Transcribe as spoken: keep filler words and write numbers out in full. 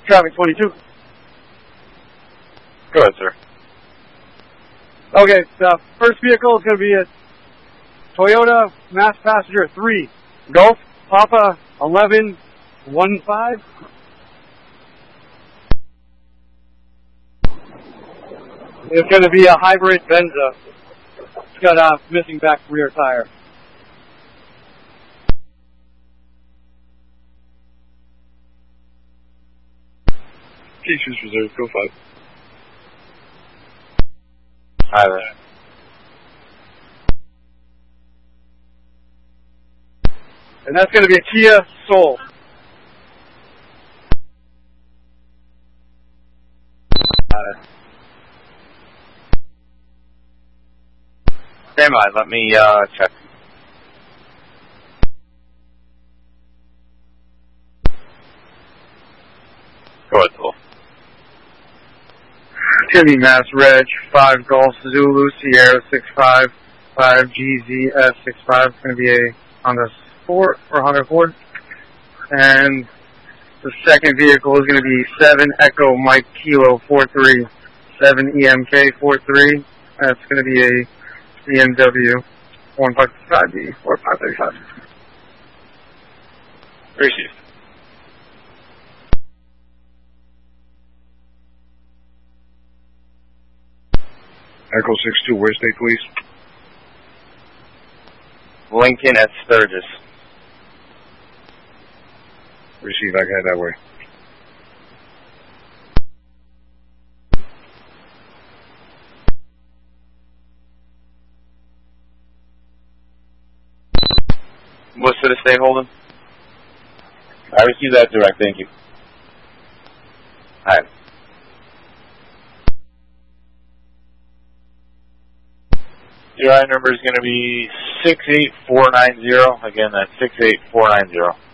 traffic twenty-two. Go ahead, sir. Okay, the first vehicle is going to be a Toyota Mass Passenger three, Golf Papa eleven one five. It's going to be a hybrid Venza. It's got a missing back rear tire. Features reserved, go five. Hi there. And that's going to be a Kia Soul. Uh, stand by, let me uh, check. Go ahead, Tool. Timmy Mass Reg, five Golf Zulu Sierra six five, five G Z S six five. It's going to be a Honda Sport or Honda Accord. And the second vehicle is going to be seven Echo Mike Kilo four three, seven E M K four three. That's going to be a B M W one five five D four five three five. Received. Echo six two, where's state police? Lincoln at Sturgis. Receive, I can head that way. What's to the state holding? I received that direct, thank you. Alright. Your I number is going to be six eight four nine zero. Again, that's six eight four nine zero.